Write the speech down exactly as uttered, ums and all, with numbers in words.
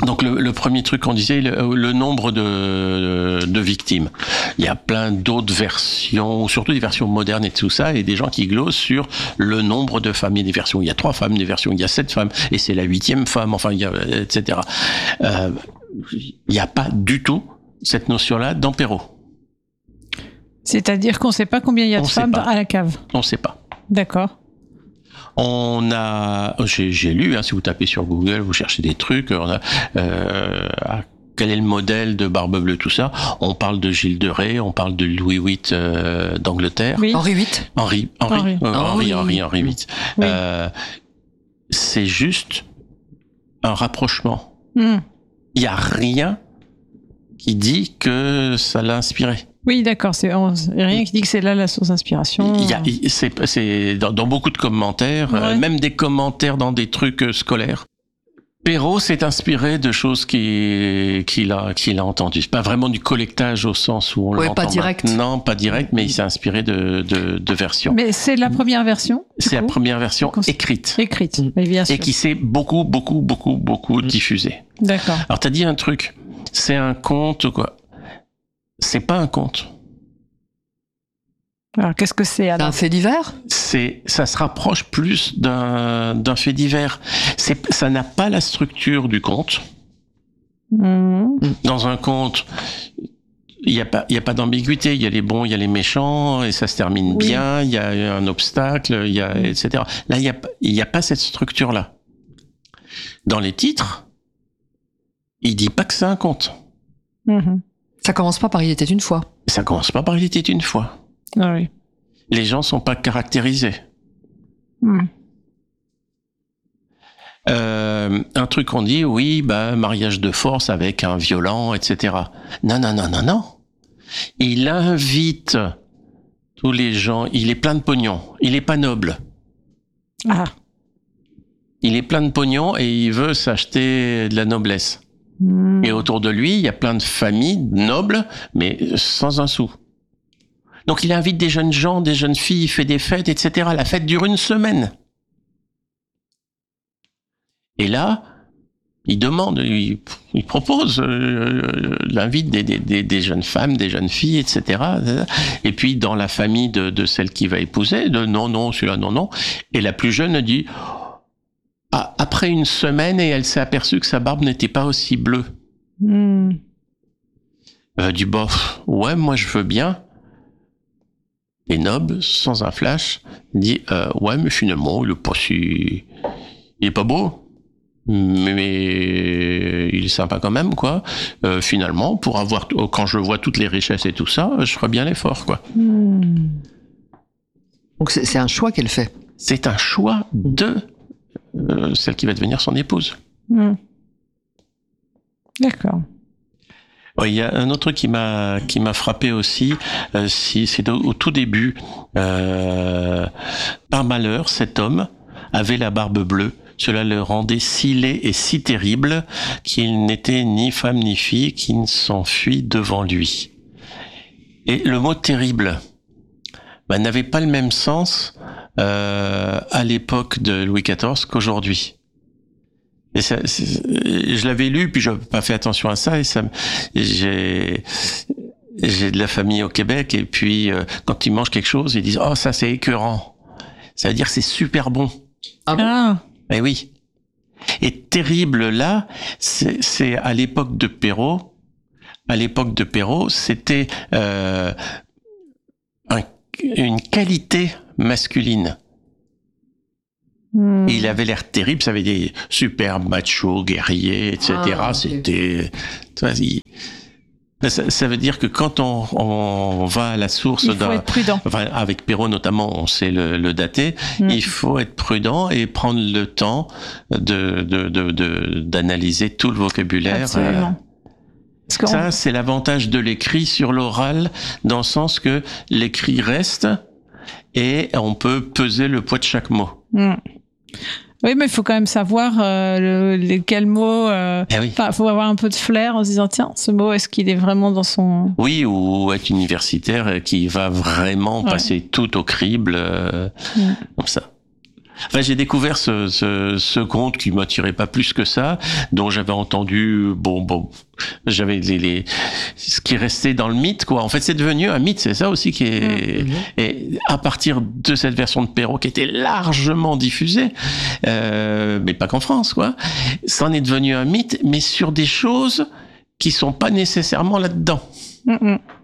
Donc le, le premier truc qu'on disait, le, le nombre de, de victimes. Il y a plein d'autres versions, surtout des versions modernes et tout ça, et des gens qui glosent sur le nombre de femmes. Il y a des versions, il y a trois femmes, des versions, il y a sept femmes, et c'est la huitième femme, enfin, il y a, et cetera. Euh, il n'y a pas du tout cette notion-là dans Perrault. C'est-à-dire qu'on ne sait pas combien il y a On de femmes à la cave. On ne sait pas. D'accord. On a, j'ai, j'ai lu, hein, si vous tapez sur Google, vous cherchez des trucs, on a, euh, quel est le modèle de Barbe Bleue, tout ça. On parle de Gilles de Rais, on parle de Louis huit euh, d'Angleterre. Oui. Henri huit. Henri, Henri, Henri, euh, Henri, Henri, Henri huit. Oui. Euh, c'est juste un rapprochement. Mmh. Il n'y a rien qui dit que ça l'a inspiré. Oui, d'accord. C'est on- rien qui dit que c'est là la source d'inspiration. Il y a, il- c'est, c'est dans, dans beaucoup de commentaires, Ouais. euh, même des commentaires dans des trucs euh, scolaires. Perrault s'est inspiré de choses qu'il, qu'il a, qu'il a entendues. C'est pas vraiment du collectage au sens où on Ouais, l'entend pas direct. maintenant, pas direct, mais il s'est inspiré de, de, de versions. Mais c'est la première version. du C'est la coup, première version Cons- écrite écrite. Oui, bien sûr. et qui s'est beaucoup, beaucoup, beaucoup, beaucoup diffusée. D'accord. Alors t'as dit un truc, c'est un conte quoi. C'est pas un conte. Alors qu'est-ce que c'est C'est alors un fait divers. C'est, ça se rapproche plus d'un, d'un fait divers. C'est, ça n'a pas la structure du conte. Mmh. Dans un conte, il y a pas, il y a pas d'ambiguïté. Il y a les bons, il y a les méchants, et ça se termine Oui. bien. Il y a un obstacle, il y a, et cetera. Là, il y a, pas- il y a pas cette structure-là. Dans les titres, il dit pas que c'est un conte. Mmh. Ça commence pas par il était une fois. Ça commence pas par il était une fois. Ah oui. Les gens sont pas caractérisés. Mmh. Euh, un truc qu'on dit, oui, bah, mariage de force avec un violent, et cetera. Non, non, non, non, non. Il invite tous les gens, il est plein de pognon, il est pas noble. Ah. Il est plein de pognon et il veut s'acheter de la noblesse. Mmh. Et autour de lui, il y a plein de familles nobles, mais sans un sou. Donc il invite des jeunes gens, des jeunes filles, il fait des fêtes, et cetera. La fête dure une semaine. Et là, il demande, il, il propose, euh, il invite des, des, des, des jeunes femmes, des jeunes filles, et cetera. Et puis dans la famille de, de celle qui va épouser, de non, non, celui-là, non, non. Et la plus jeune dit, ah, après une semaine, et elle s'est aperçue que sa barbe n'était pas aussi bleue. Mmh. Euh, du bof, ouais, moi je veux bien. Et Nob, sans un flash, dit euh, ouais, mais finalement, il est pas si, il est pas beau, mais, mais il est sympa quand même, quoi. Euh, finalement, pour avoir, quand je vois toutes les richesses et tout ça, je ferai bien l'effort, quoi. Mmh. Donc c'est c'est un choix qu'elle fait. C'est un choix de euh, celle qui va devenir son épouse. Mmh. D'accord. Ouais, il y a un autre truc qui m'a qui m'a frappé aussi, euh, si, c'est au, au tout début. Euh, par malheur, cet homme avait la barbe bleue. Cela le rendait si laid et si terrible qu'il n'était ni femme ni fille qui ne s'enfuit devant lui. Et le mot terrible bah, n'avait pas le même sens euh, à l'époque de Louis quatorze qu'aujourd'hui. Et ça, je l'avais lu, puis j'avais pas fait attention à ça, et ça, j'ai, j'ai de la famille au Québec, et puis euh, quand ils mangent quelque chose, ils disent oh ça c'est écœurant. Ça veut dire c'est super bon. Ah bon Ah. Eh oui. Et terrible là, c'est, c'est à l'époque de Perrault. À l'époque de Perrault, c'était euh, un, une qualité masculine. Mmh. Et il avait l'air terrible, ça avait des super macho, guerriers, et cetera. Ah, ok. C'était, tu vois, il- ça, ça veut dire que quand on, on va à la source Il faut d'un, être prudent. enfin, avec Perrault notamment, on sait le, le dater. Mmh. Il faut être prudent et prendre le temps de, de, de, de- d'analyser tout le vocabulaire. Absolument. Parce qu'on- Ça, c'est l'avantage de l'écrit sur l'oral, dans le sens que l'écrit reste et on peut peser le poids de chaque mot. Mmh. Oui, mais il faut quand même savoir euh, le, lesquels mots. Euh, Eh oui. Enfin, il faut avoir un peu de flair en se disant tiens, ce mot, est-ce qu'il est vraiment dans son. Oui, ou être universitaire qui va vraiment Ouais. passer tout au crible, euh, Mm. comme ça. Enfin, j'ai découvert ce, ce, ce conte qui m'attirait pas plus que ça, dont j'avais entendu, bon, bon, j'avais les, les, ce qui restait dans le mythe, quoi. En fait, c'est devenu un mythe, c'est ça aussi qui est, mmh. et à partir de cette version de Perrault qui était largement diffusée, euh, mais pas qu'en France, quoi, ça en est devenu un mythe, mais sur des choses qui sont pas nécessairement là-dedans. Mmh.